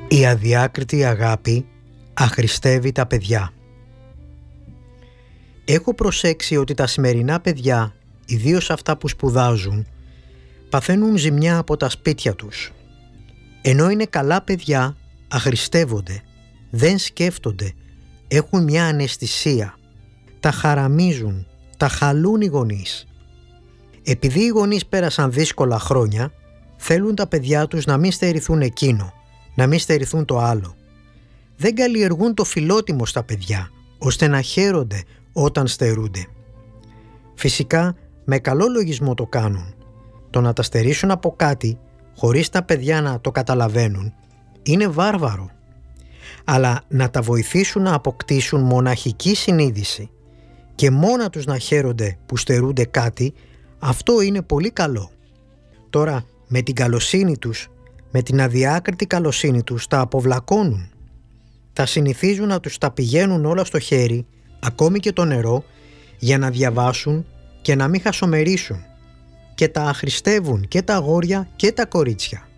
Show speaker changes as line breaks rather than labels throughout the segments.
Η αδιάκριτη αγάπη αχρηστεύει τα παιδιά. Έχω προσέξει ότι τα σημερινά παιδιά, ιδίως αυτά που σπουδάζουν, παθαίνουν ζημιά από τα σπίτια τους. Ενώ είναι καλά παιδιά, αχρηστεύονται, δεν σκέφτονται, έχουν μια αναισθησία, τα χαραμίζουν, τα χαλούν οι γονείς. Επειδή οι γονείς πέρασαν δύσκολα χρόνια, θέλουν τα παιδιά τους να μην στερηθούν εκείνο, να μην στερηθούν το άλλο. Δεν καλλιεργούν το φιλότιμο στα παιδιά, ώστε να χαίρονται όταν στερούνται. Φυσικά, με καλό λογισμό το κάνουν. Το να τα στερήσουν από κάτι, χωρίς τα παιδιά να το καταλαβαίνουν, είναι βάρβαρο. Αλλά να τα βοηθήσουν να αποκτήσουν μοναχική συνείδηση και μόνα τους να χαίρονται που στερούνται κάτι, αυτό είναι πολύ καλό. Τώρα, με την καλοσύνη τους, με την αδιάκριτη καλοσύνη τους, τα αποβλακώνουν. Τα συνηθίζουν να τους τα πηγαίνουν όλα στο χέρι, ακόμη και το νερό, για να διαβάσουν και να μην χασομερίσουν, και τα αχρηστεύουν και τα αγόρια και τα κορίτσια.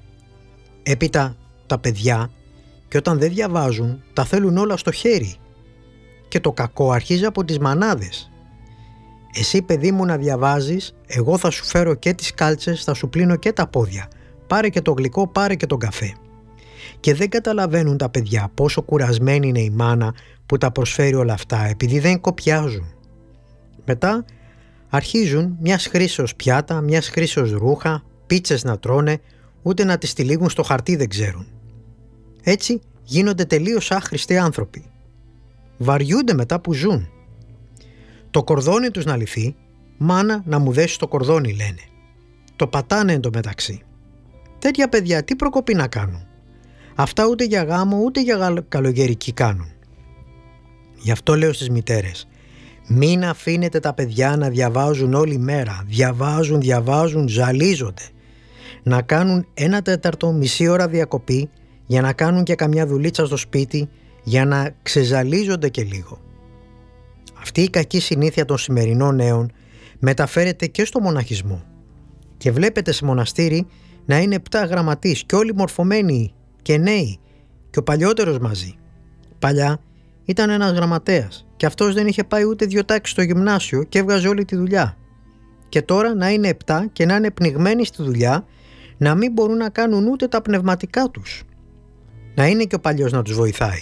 Έπειτα τα παιδιά, και όταν δεν διαβάζουν, τα θέλουν όλα στο χέρι. Και το κακό αρχίζει από τις μανάδες. Εσύ, παιδί μου, να διαβάζεις, εγώ θα σου φέρω και τις κάλτσες, θα σου πλύνω και τα πόδια. Πάρε και το γλυκό, πάρε και τον καφέ. Και δεν καταλαβαίνουν τα παιδιά πόσο κουρασμένη είναι η μάνα που τα προσφέρει όλα αυτά, επειδή δεν κοπιάζουν. Μετά αρχίζουν μιας χρήσεως πιάτα, μιας χρήσεως ρούχα, πίτσες να τρώνε, ούτε να τις τυλίγουν στο χαρτί δεν ξέρουν. Έτσι γίνονται τελείως άχρηστοι άνθρωποι. Βαριούνται μετά που ζουν. Το κορδόνι τους να λυθεί, μάνα να μου δέσει το κορδόνι, λένε. Το πατάνε εντωμεταξύ. Τέτοια παιδιά τι προκοπή να κάνουν. Αυτά ούτε για γάμο ούτε για καλογερική κάνουν. Γι' αυτό λέω στις μητέρες, μην αφήνετε τα παιδιά να διαβάζουν όλη μέρα. Διαβάζουν, ζαλίζονται. Να κάνουν 1/4, μισή ώρα διακοπή, για να κάνουν και καμιά δουλίτσα στο σπίτι, για να ξεζαλίζονται και λίγο. Αυτή η κακή συνήθεια των σημερινών νέων μεταφέρεται και στο μοναχισμό. Και βλέπετε σε μοναστήρι να είναι 7 γραμματείς και όλοι μορφωμένοι και νέοι, και ο παλιότερος μαζί. Παλιά ήταν ένας γραμματέας και αυτός δεν είχε πάει ούτε 2 τάξεις στο γυμνάσιο και έβγαζε όλη τη δουλειά. Και τώρα να είναι 7 και να είναι πνιγμένοι στη δουλειά, να μην μπορούν να κάνουν ούτε τα πνευματικά τους. Να είναι και ο παλιός να τους βοηθάει.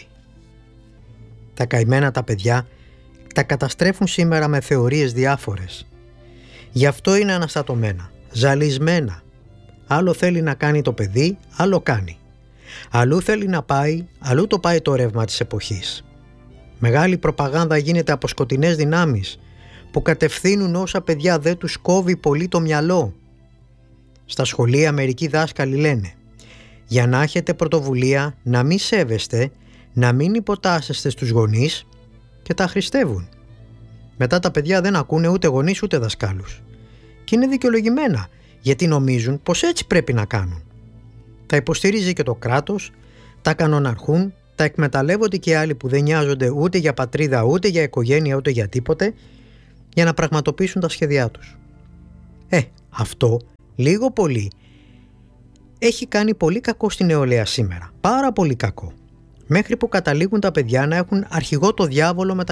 Τα καημένα τα παιδιά τα καταστρέφουν σήμερα με θεωρίες διάφορες. Γι' αυτό είναι αναστατωμένα, ζαλισμένα. Άλλο θέλει να κάνει το παιδί, άλλο κάνει. Αλλού θέλει να πάει, αλλού το πάει το ρεύμα της εποχής. Μεγάλη προπαγάνδα γίνεται από σκοτεινές δυνάμεις που κατευθύνουν όσα παιδιά δεν τους κόβει πολύ το μυαλό. Στα σχολεία μερικοί δάσκαλοι λένε, για να έχετε πρωτοβουλία να μην σέβεστε, να μην υποτάσσεστε στους γονείς, και τα αχρηστεύουν. Μετά τα παιδιά δεν ακούνε ούτε γονείς ούτε δασκάλους. Και είναι δικαιολογημένα, γιατί νομίζουν πως έτσι πρέπει να κάνουν. Τα υποστηρίζει και το κράτος, τα κανοναρχούν, τα εκμεταλλεύονται και άλλοι που δεν νοιάζονται ούτε για πατρίδα, ούτε για οικογένεια, ούτε για τίποτε, για να πραγματοποιήσουν τα σχέδιά τους. Αυτό λίγο πολύ έχει κάνει πολύ κακό στην νεολαία σήμερα. Πάρα πολύ κακό. Μέχρι που καταλήγουν τα παιδιά να έχουν αρχηγό το διάβολο με τα